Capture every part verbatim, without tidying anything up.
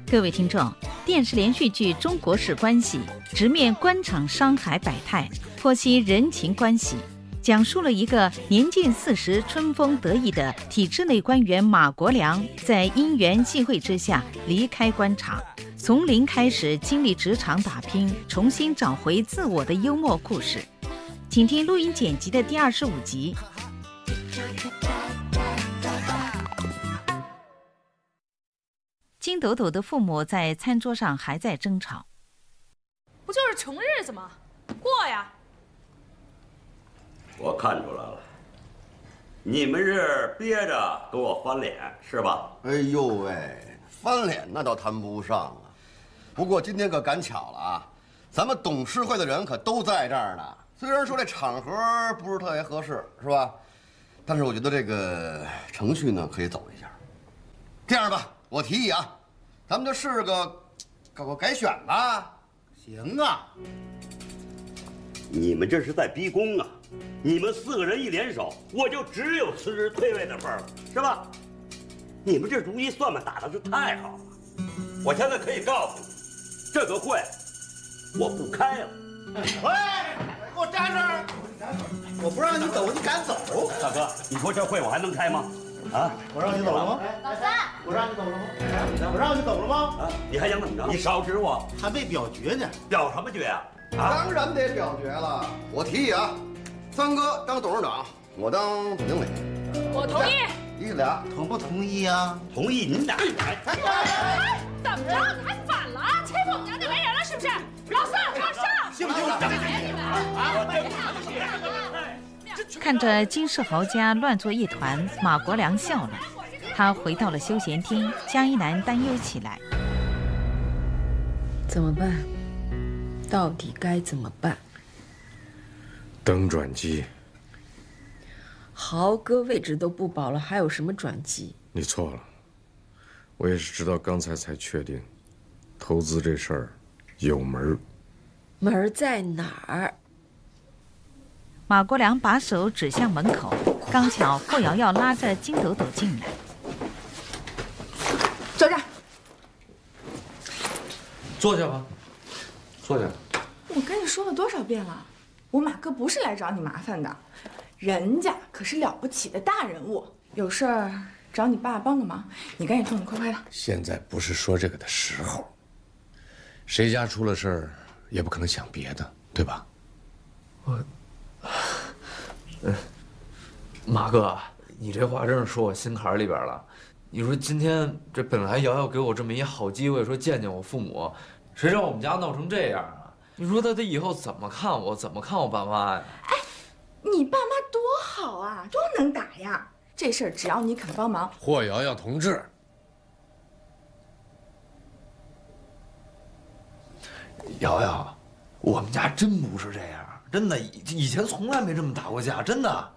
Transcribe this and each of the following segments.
各位听众，电视连续剧《中国式关系》直面官场商海百态，剖析人情关系，讲述了一个年近四十、春风得意的体制内官员马国良，在因缘际会之下离开官场，从零开始经历职场打拼，重新找回自我的幽默故事。请听录音剪辑的第二十五集。金斗斗的父母在餐桌上还在争吵。 不就是穷日子吗？过呀！ 我看出来了，你们是憋着给我翻脸是吧？ 哎呦喂，翻脸那倒谈不上啊。不过今天可赶巧了啊，咱们董事会的人可都在这儿呢。虽然说这场合不是特别合适，是吧？但是我觉得这个程序呢可以走一下。这样吧，我提议啊，咱们就试个搞个改选吧。 行啊。 你们这是在逼宫啊！你们四个人一联手，我就只有辞职退位的份儿了，是吧？你们这如意算盘打的是太好了。我现在可以告诉你，这个会我不开了。 喂，给我站这儿！我不让你走，你敢走？ 大哥，你说这会我还能开吗？啊！ 我让你走了吗？ 老三， 我让你走了吗？我让你走了吗？ 啊！你还想怎么着？你少指我！ 还没表决呢。 表什么决啊？ 啊！当然得表决了。我提议啊，三哥当董事长，我当总经理。 我同意。 你俩同不同意啊？ 同意，你俩。 哎，怎么着？你还反了啊？欺负我们家那没人了是不是？老四，往上！ 信不信我整你们？ 看着金世豪家乱作一团，马国良笑了。他回到了休闲厅，江一楠担忧起来。 怎么办？到底该怎么办？ 等转机。 豪哥位置都不保了，还有什么转机？ 你错了，我也是直到刚才才确定，投资这事儿有门儿。 门儿在哪儿？ 马国良把手指向门口，刚巧霍瑶瑶拉着金斗斗进来。 坐这儿。 坐下吧，坐下。 我跟你说了多少遍了，我马哥不是来找你麻烦的，人家可是了不起的大人物，有事儿找你爸帮个忙，你赶紧痛痛快快的。 现在不是说这个的时候，谁家出了事儿，也不可能想别的，对吧？ 我，嗯，马哥，你这话真是说我心坎里边了。你说今天这本来瑶瑶给我这么一好机会，说见见我父母，谁让我们家闹成这样啊？你说他他以后怎么看我，怎么看我爸妈呀？ 哎，你爸妈多好啊，多能打呀！这事儿只要你肯帮忙。 霍瑶瑶同志， 瑶瑶，我们家真不是这样，真的，以以前从来没这么打过架，真的。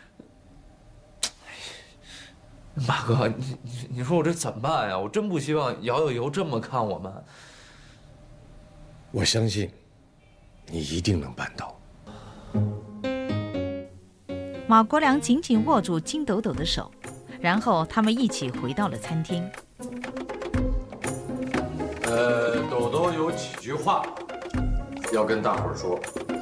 马哥，你你你说我这怎么办呀？我真不希望瑶瑶以后这么看我们。 我相信，你一定能办到。 马国良紧紧握住金斗斗的手，然后他们一起回到了餐厅。 呃，斗斗有几句话要跟大伙儿说。